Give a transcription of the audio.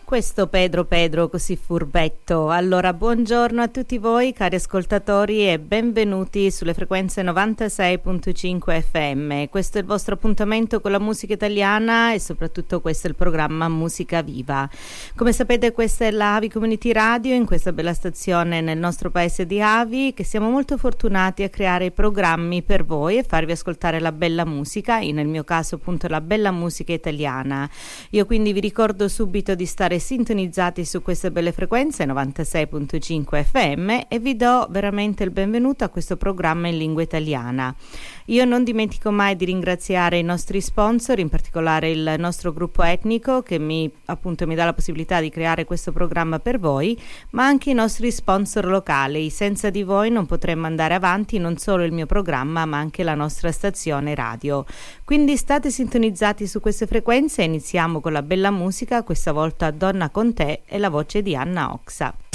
Questo Pedro così furbetto. Allora, buongiorno a tutti voi cari ascoltatori e benvenuti sulle frequenze 96.5 FM. Questo è il vostro appuntamento con la musica italiana e soprattutto questo è il programma Musica Viva. Come sapete, questa è la Avi Community Radio, in questa bella stazione nel nostro paese di Avi, che siamo molto fortunati a creare programmi per voi e farvi ascoltare la bella musica, nel mio caso appunto la bella musica italiana. Io quindi vi ricordo subito di stare sintonizzati su queste belle frequenze 96.5 FM e vi do veramente il benvenuto a questo programma in lingua italiana. Io non dimentico mai di ringraziare i nostri sponsor, in particolare il nostro gruppo etnico che mi dà la possibilità di creare questo programma per voi, ma anche i nostri sponsor locali. Senza di voi non potremmo andare avanti non solo il mio programma ma anche la nostra stazione radio. Quindi state sintonizzati su queste frequenze e iniziamo con la bella musica, questa volta Donna con te e la voce di Anna Oxa.